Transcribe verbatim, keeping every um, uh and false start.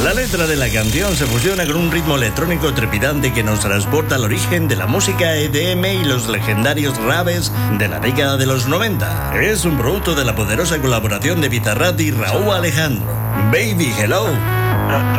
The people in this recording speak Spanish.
La letra de la canción se fusiona con un ritmo electrónico trepidante que nos transporta al origen de la música E D M y los legendarios raves de la década de los noventa. Es un producto de la poderosa colaboración de Bizarrap y Rauw Alejandro. Baby Hello.